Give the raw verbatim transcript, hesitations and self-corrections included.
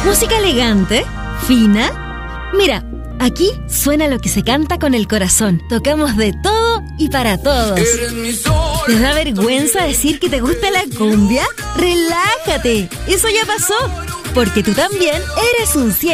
Música elegante, fina. Mira, aquí suena lo que se canta con el corazón. Tocamos de todo y para todos. ¿Te da vergüenza decir que te gusta la cumbia? ¡Relájate! Eso ya pasó, porque tú también eres un cien.